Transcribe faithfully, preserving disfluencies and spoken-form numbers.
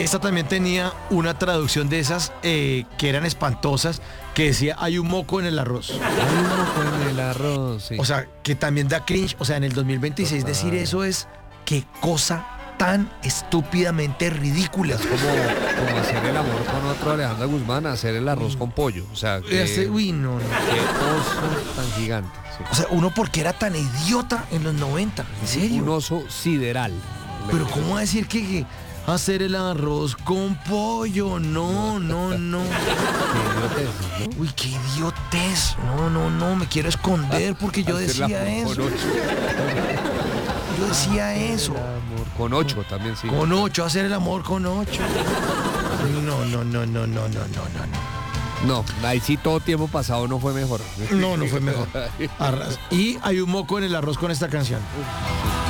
esta también tenía una traducción de esas eh, que eran espantosas, que decía, hay un moco en el arroz. Hay un moco en el arroz, sí. O sea, que también da cringe. O sea, en el dos mil veintiséis Total. decir eso es, qué cosa tan estúpidamente ridícula. Como, como hacer el amor con otro Alejandra Guzmán, hacer el arroz con pollo. O sea, que, Ese- uy, no, no. qué oso tan gigante. Sí. O sea, uno porque era tan idiota en los noventa, en serio. Un oso sideral. Pero ¿cómo decir que, que hacer el arroz con pollo? No, no, no. Qué idiotez, ¿no? Uy, qué idiotez. No, no, no, me quiero esconder porque yo Hacer el decía amor eso. Con ocho. Yo decía eso. El amor con ocho también, sí. Con ocho, hacer el amor con ocho. No, no, no, no, no, no, no, no. No, ahí sí todo tiempo pasado no fue mejor. No, no fue mejor. Arras. Y hay un moco en el arroz con esta canción. Sí.